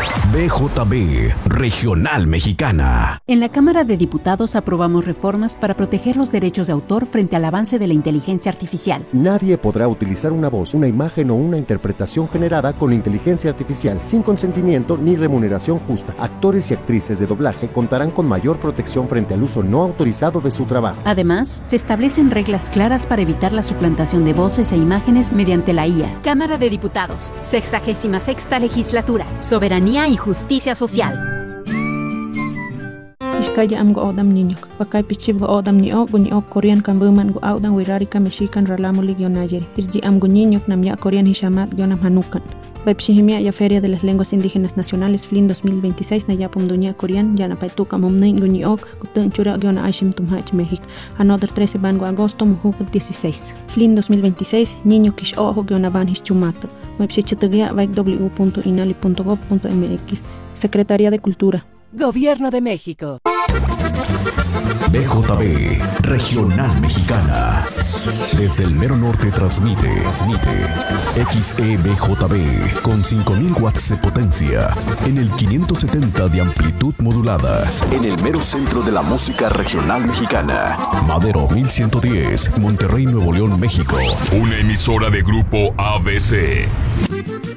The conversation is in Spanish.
BJB, Regional Mexicana. En la Cámara de Diputados aprobamos reformas para proteger los derechos de autor frente al avance de la inteligencia artificial. Nadie podrá utilizar una voz, una imagen o una interpretación generada con inteligencia artificial sin consentimiento ni remuneración justa. Actores y actrices de doblaje contarán con mayor protección frente al uso no autorizado de su trabajo. Además, se establecen reglas claras para evitar la suplantación de voces e imágenes mediante la IA. Cámara de Diputados, 66ª Legislatura, Soberanía y Justicia Social. Iskaya am go odam niño, bakay pichib go odam ni ok Korean kambuman go audan wirarika mexican ralamuli gionayeri. Irji am go niño namya Korean hishamat gionam hanukan. Baipshihimia ya Feria de las Lenguas Indígenas Nacionales FLIN 2026 na yapum dunia Korean yana paituka momnin go niok gutun chura giona aishim tumhach México. Another 13 ban go agosto muhubut 16. FLIN 2026 niño kish ojo giona ban hischumato. Baipshichatugia www.inali.gov.mx. Secretaría de Cultura. Gobierno de México. BJB, Regional Mexicana. Desde el mero norte transmite XEBJB con 5000 watts de potencia en el 570 de amplitud modulada en el mero centro de la música regional mexicana. Madero 1110, Monterrey, Nuevo León, México. Una emisora de Grupo ABC.